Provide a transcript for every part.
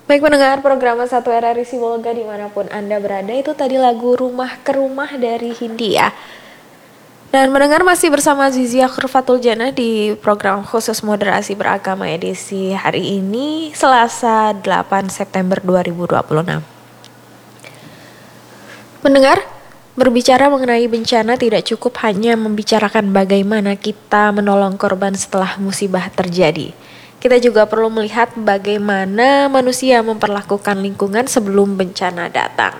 Baik pendengar program Satu RRI Sibolga dimanapun Anda berada, itu tadi lagu Rumah ke Rumah dari Hindia. Dan mendengar masih bersama Zizia Khurfatul Jannah di program khusus moderasi beragama edisi hari ini, Selasa 8 September 2026. Mendengar, berbicara mengenai bencana tidak cukup hanya membicarakan bagaimana kita menolong korban setelah musibah terjadi. Kita juga perlu melihat bagaimana manusia memperlakukan lingkungan sebelum bencana datang.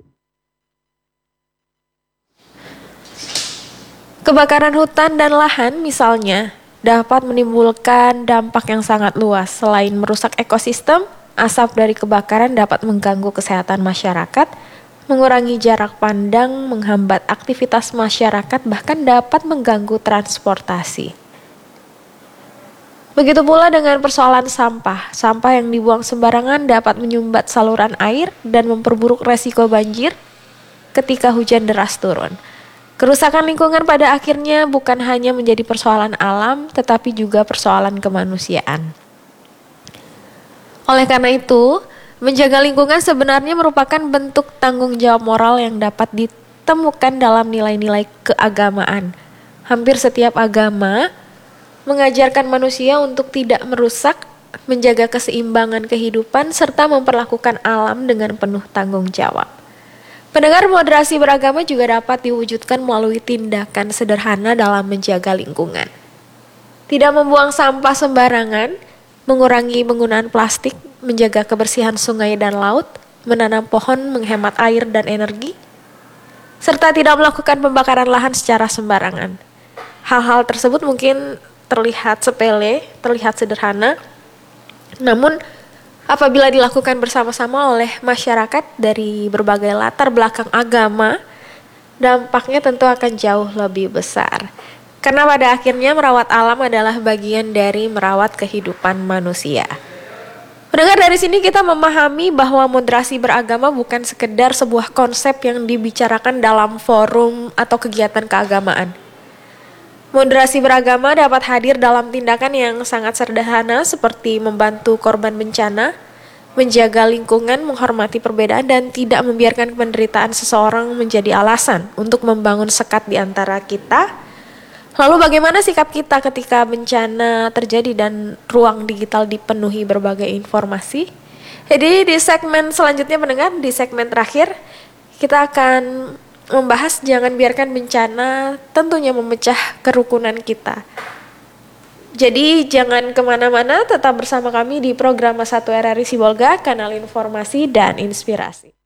Kebakaran hutan dan lahan misalnya dapat menimbulkan dampak yang sangat luas. Selain merusak ekosistem, asap dari kebakaran dapat mengganggu kesehatan masyarakat, mengurangi jarak pandang, menghambat aktivitas masyarakat, bahkan dapat mengganggu transportasi. Begitu pula dengan persoalan sampah. Sampah yang dibuang sembarangan dapat menyumbat saluran air dan memperburuk resiko banjir ketika hujan deras turun. Kerusakan lingkungan pada akhirnya bukan hanya menjadi persoalan alam, tetapi juga persoalan kemanusiaan. Oleh karena itu, menjaga lingkungan sebenarnya merupakan bentuk tanggung jawab moral yang dapat ditemukan dalam nilai-nilai keagamaan. Hampir setiap agama mengajarkan manusia untuk tidak merusak, menjaga keseimbangan kehidupan, serta memperlakukan alam dengan penuh tanggung jawab. Pendengar, moderasi beragama juga dapat diwujudkan melalui tindakan sederhana dalam menjaga lingkungan. Tidak membuang sampah sembarangan, mengurangi penggunaan plastik, menjaga kebersihan sungai dan laut, menanam pohon menghemat air dan energi, serta tidak melakukan pembakaran lahan secara sembarangan. Hal-hal tersebut mungkin terlihat sepele, terlihat sederhana, namun apabila dilakukan bersama-sama oleh masyarakat dari berbagai latar belakang agama, dampaknya tentu akan jauh lebih besar. Karena pada akhirnya merawat alam adalah bagian dari merawat kehidupan manusia. Mendengar dari sini kita memahami bahwa moderasi beragama bukan sekedar sebuah konsep yang dibicarakan dalam forum atau kegiatan keagamaan. Moderasi beragama dapat hadir dalam tindakan yang sangat sederhana seperti membantu korban bencana, menjaga lingkungan, menghormati perbedaan, dan tidak membiarkan penderitaan seseorang menjadi alasan untuk membangun sekat di antara kita. Lalu bagaimana sikap kita ketika bencana terjadi dan ruang digital dipenuhi berbagai informasi? Jadi di segmen selanjutnya pendengar, di segmen terakhir, kita akan membahas jangan biarkan bencana tentunya memecah kerukunan kita. Jadi jangan kemana-mana, tetap bersama kami di program Satu RRI Sibolga, kanal informasi dan inspirasi.